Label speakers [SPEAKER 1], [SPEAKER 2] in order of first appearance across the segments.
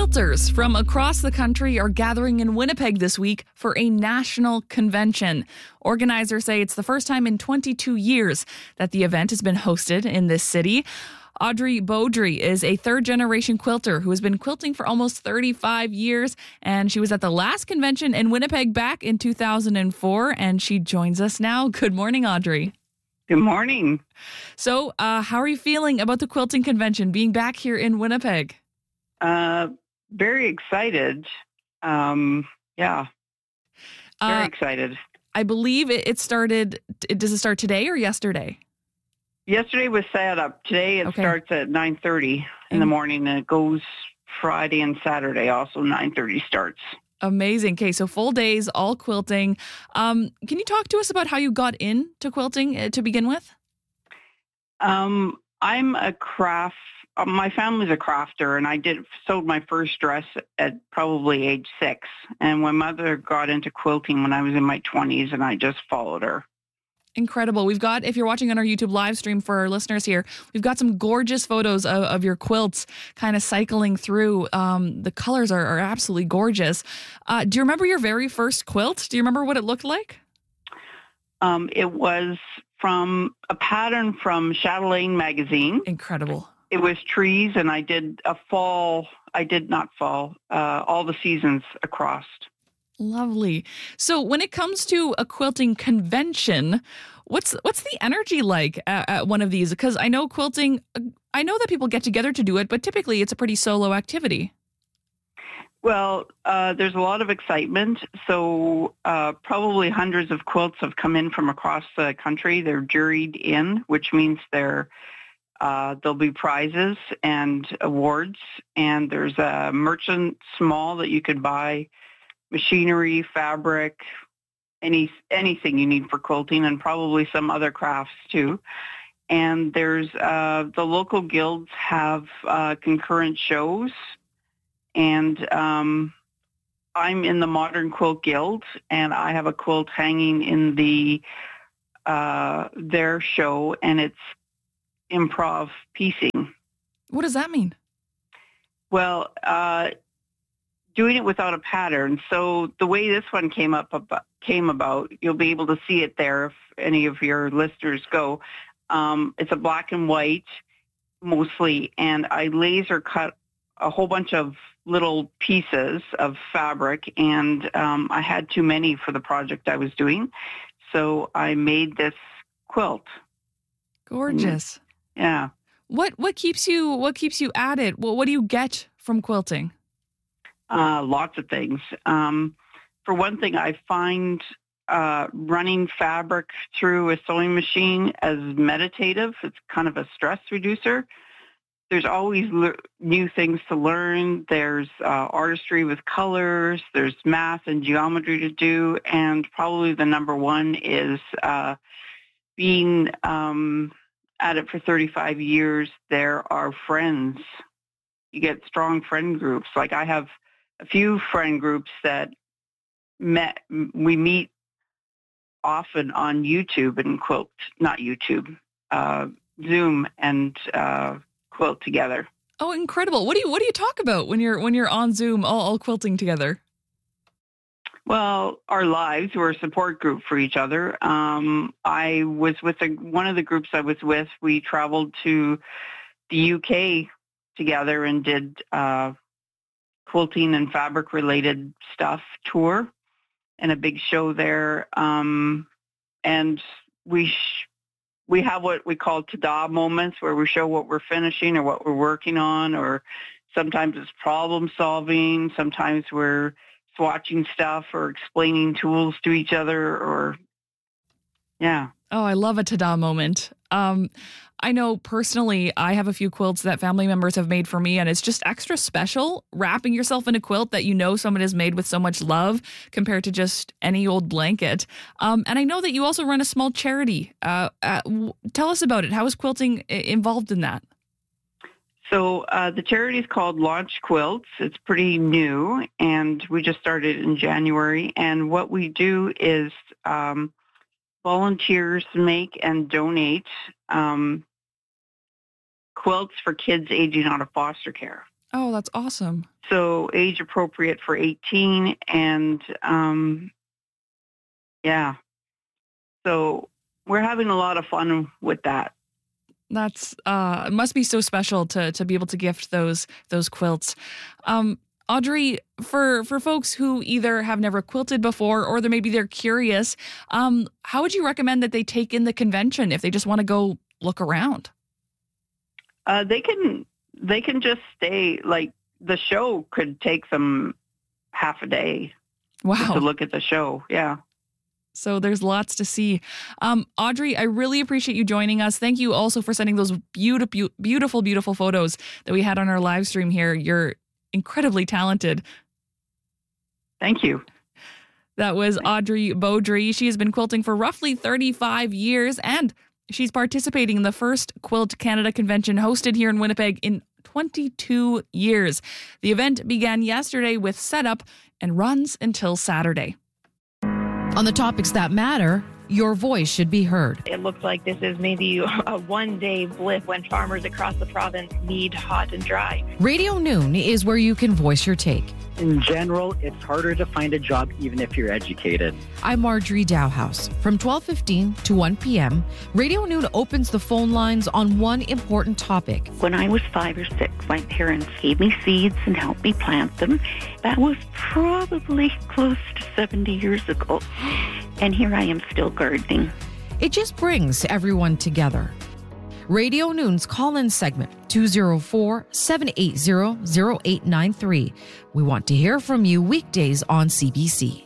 [SPEAKER 1] Quilters from across the country are gathering in Winnipeg this week for a national convention. Organizers say it's the first time in 22 years that the event has been hosted in this city. Audrey Beaudry is a third-generation quilter who has been quilting for almost 35 years, and she was at the last convention in Winnipeg back in 2004, and she joins us now. Good morning, Audrey.
[SPEAKER 2] Good morning.
[SPEAKER 1] So, how are you feeling about the quilting convention being back here in Winnipeg?
[SPEAKER 2] Very excited. Very excited.
[SPEAKER 1] I believe it started, does it start today or yesterday?
[SPEAKER 2] Yesterday was set up. Today it starts at 9:30 in the morning, and it goes Friday and Saturday, also 9:30 starts.
[SPEAKER 1] Amazing. Okay, so full days, all quilting. Can you talk to us about how you got into quilting to begin with?
[SPEAKER 2] I'm a my family's a crafter, and I sewed my first dress at probably age 6. And my mother got into quilting when I was in my 20s, and I just followed her.
[SPEAKER 1] Incredible. We've got, if you're watching on our YouTube live stream for our listeners here, we've got some gorgeous photos of your quilts kind of cycling through. The colors are absolutely gorgeous. Do you remember your very first quilt? Do you remember what it looked like?
[SPEAKER 2] It was from a pattern from Chatelaine magazine.
[SPEAKER 1] Incredible.
[SPEAKER 2] It was trees, and I did all the seasons across.
[SPEAKER 1] Lovely. So when it comes to a quilting convention, what's the energy like at one of these? Because I know quilting, I know that people get together to do it, but typically it's a pretty solo activity.
[SPEAKER 2] Well, there's a lot of excitement. So probably hundreds of quilts have come in from across the country. They're juried in, which means there'll be prizes and awards. And there's a merchant small that you could buy machinery, fabric, anything you need for quilting, and probably some other crafts too. And there's the local guilds have concurrent shows, and I'm in the Modern Quilt Guild, and I have a quilt hanging in their show, and it's improv piecing.
[SPEAKER 1] What does that mean?
[SPEAKER 2] Well, doing it without a pattern. So the way this one came about, you'll be able to see it there if any of your listeners go. It's a black and white mostly, and I laser cut a whole bunch of little pieces of fabric, and I had too many for the project I was doing, so I made this quilt.
[SPEAKER 1] Gorgeous.
[SPEAKER 2] Yeah.
[SPEAKER 1] What keeps you at it? What do you get from quilting?
[SPEAKER 2] Lots of things. For one thing, I find running fabric through a sewing machine as meditative. It's kind of a stress reducer. There's always new things to learn. There's artistry with colors. There's math and geometry to do. And probably the number one is being at it for 35 years, there are friends. You get strong friend groups. Like I have a few friend groups that we meet often on YouTube and quilt, not YouTube, Zoom, and quilt together.
[SPEAKER 1] Oh, incredible! What do you talk about when you're on Zoom, all quilting together?
[SPEAKER 2] Well, our lives. We're a support group for each other. I was with one of the groups I was with. We traveled to the UK together and did quilting and fabric-related stuff tour and a big show there. And we have what we call ta-da moments where we show what we're finishing or what we're working on, or sometimes it's problem solving. Sometimes we're swatching stuff or explaining tools to each other, or yeah.
[SPEAKER 1] Oh, I love a ta-da moment. I know personally, I have a few quilts that family members have made for me, and it's just extra special wrapping yourself in a quilt that you know someone has made with so much love compared to just any old blanket. And I know that you also run a small charity. Tell us about it. How is quilting involved in that?
[SPEAKER 2] So the charity is called Launch Quilts. It's pretty new, and we just started in January. And what we do is volunteers make and donate quilts for kids aging out of foster care.
[SPEAKER 1] Oh, that's awesome.
[SPEAKER 2] So age appropriate for 18, and yeah. So we're having a lot of fun with that.
[SPEAKER 1] That's it must be so special to be able to gift those quilts. Audrey, for folks who either have never quilted before or maybe they're curious, how would you recommend that they take in the convention if they just want to go look around?
[SPEAKER 2] They can just stay. Like, the show could take them half a day.
[SPEAKER 1] Wow.
[SPEAKER 2] To look at the show. Yeah.
[SPEAKER 1] So there's lots to see. Audrey, I really appreciate you joining us. Thank you also for sending those beautiful photos that we had on our live stream here. You're incredibly talented.
[SPEAKER 2] Thank you.
[SPEAKER 1] That was Audrey Beaudry. She has been quilting for roughly 35 years, and she's participating in the first Quilt Canada convention hosted here in Winnipeg in 22 years. The event began yesterday with setup and runs until Saturday.
[SPEAKER 3] On the topics that matter, your voice should be heard.
[SPEAKER 4] It looks like this is maybe a one-day blip when farmers across the province need hot and dry.
[SPEAKER 3] Radio Noon is where you can voice your take.
[SPEAKER 5] In general, it's harder to find a job even if you're educated.
[SPEAKER 3] I'm Marjorie Dowhouse. From 12:15 to 1 p.m., Radio Noon opens the phone lines on one important topic.
[SPEAKER 6] When I was 5 or 6, my parents gave me seeds and helped me plant them. That was probably close to 70 years ago. And here I am still gardening.
[SPEAKER 3] It just brings everyone together. Radio Noon's call-in segment, 204-780-0893. We want to hear from you weekdays on CBC.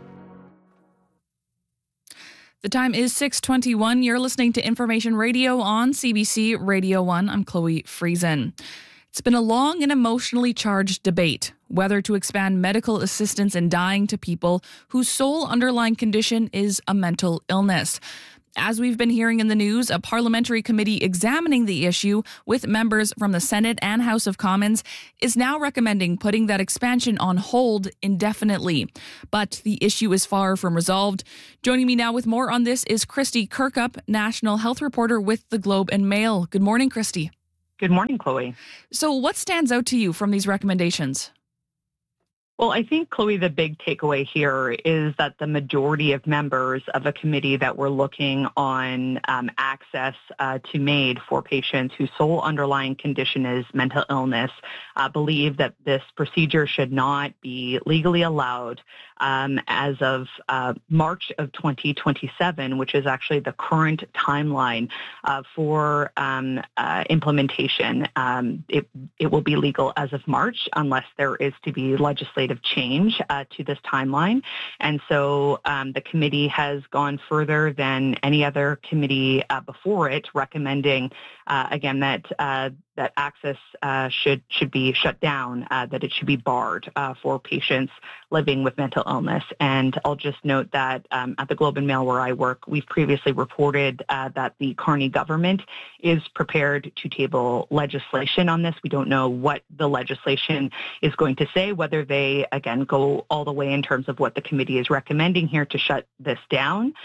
[SPEAKER 1] The time is 6:21. You're listening to Information Radio on CBC Radio 1. I'm Chloe Friesen. It's been a long and emotionally charged debate whether to expand medical assistance in dying to people whose sole underlying condition is a mental illness. As we've been hearing in the news, a parliamentary committee examining the issue with members from the Senate and House of Commons is now recommending putting that expansion on hold indefinitely. But the issue is far from resolved. Joining me now with more on this is Christy Kirkup, national health reporter with the Globe and Mail. Good morning, Christy.
[SPEAKER 7] Good morning, Chloe.
[SPEAKER 1] So what stands out to you from these recommendations?
[SPEAKER 7] Well, I think, Chloe, the big takeaway here is that the majority of members of a committee that were looking on access to MAID for patients whose sole underlying condition is mental illness believe that this procedure should not be legally allowed as of March of 2027, which is actually the current timeline for implementation. It will be legal as of March unless there is to be legislative change to this timeline. And so the committee has gone further than any other committee before it, recommending, again, that access should be shut down, that it should be barred for patients living with mental illness. And I'll just note that at the Globe and Mail where I work, we've previously reported that the Carney government is prepared to table legislation on this. We don't know what the legislation is going to say, whether they, again, go all the way in terms of what the committee is recommending here to shut this down,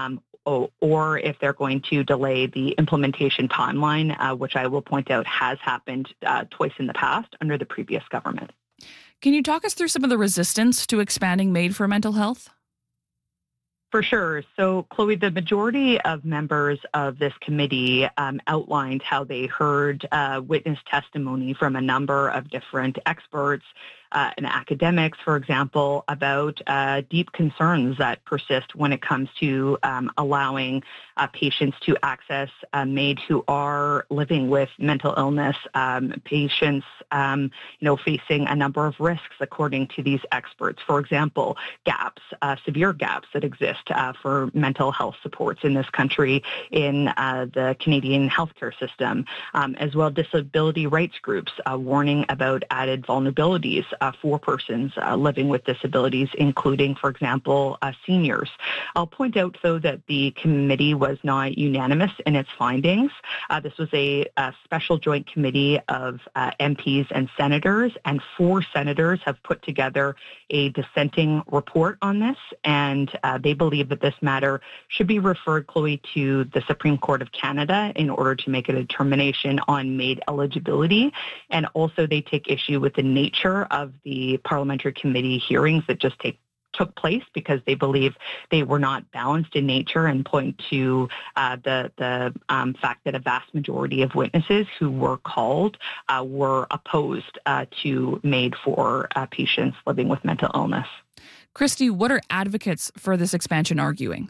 [SPEAKER 7] or if they're going to delay the implementation timeline, which I will point out has happened twice in the past under the previous government.
[SPEAKER 1] Can you talk us through some of the resistance to expanding MAID for mental health?
[SPEAKER 7] For sure. So, Chloe, the majority of members of this committee outlined how they heard witness testimony from a number of different experts and academics, for example, about deep concerns that persist when it comes to allowing patients to access MAID who are living with mental illness, patients, facing a number of risks, according to these experts. For example, gaps, severe gaps that exist for mental health supports in this country in the Canadian healthcare system, as well as disability rights groups warning about added vulnerabilities for persons living with disabilities, including, for example, seniors. I'll point out, though, that the committee was not unanimous in its findings. This was a special joint committee of MPs and senators, and 4 senators have put together a dissenting report on this, and they believe that this matter should be referred, Chloe, to the Supreme Court of Canada in order to make a determination on MAID eligibility. And also they take issue with the nature of the parliamentary committee hearings that just took place, because they believe they were not balanced in nature, and point to the fact that a vast majority of witnesses who were called were opposed to MAID for patients living with mental illness.
[SPEAKER 1] Christy, what are advocates for this expansion arguing?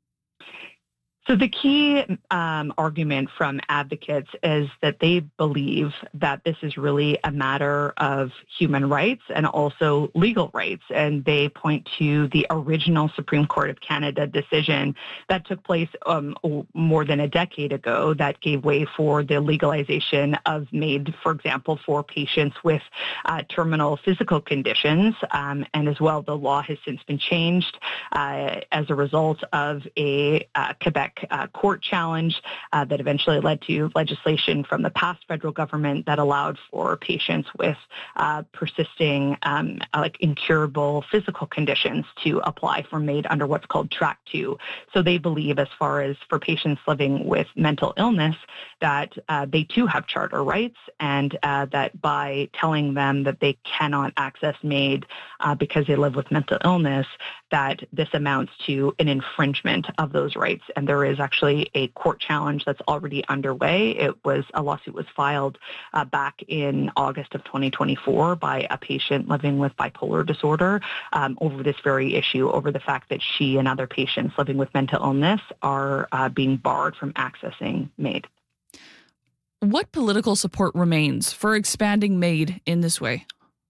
[SPEAKER 7] So the key argument from advocates is that they believe that this is really a matter of human rights and also legal rights. And they point to the original Supreme Court of Canada decision that took place more than a decade ago that gave way for the legalization of MAID, for example, for patients with terminal physical conditions. And as well, the law has since been changed as a result of a Quebec court challenge that eventually led to legislation from the past federal government that allowed for patients with persisting, incurable physical conditions to apply for MAID under what's called Track 2. So they believe, as far as for patients living with mental illness, that they too have charter rights, and that by telling them that they cannot access MAID because they live with mental illness, that this amounts to an infringement of those rights. And there is actually a court challenge that's already underway. A lawsuit was filed back in August of 2024 by a patient living with bipolar disorder over this very issue, over the fact that she and other patients living with mental illness are being barred from accessing MAID.
[SPEAKER 1] What political support remains for expanding MAID in this way?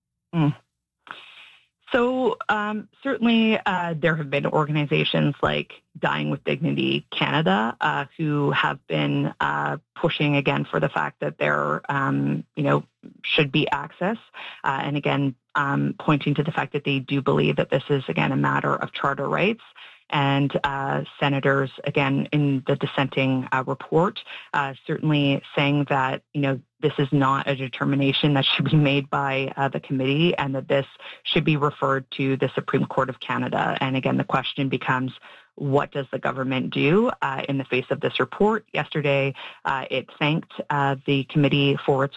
[SPEAKER 7] So certainly there have been organizations like Dying with Dignity Canada who have been pushing again for the fact that there should be access, and again pointing to the fact that they do believe that this is again a matter of charter rights. And senators, again, in the dissenting report, certainly saying that, this is not a determination that should be made by the committee, and that this should be referred to the Supreme Court of Canada. And again, the question becomes, what does the government do in the face of this report? Yesterday, it thanked the committee for its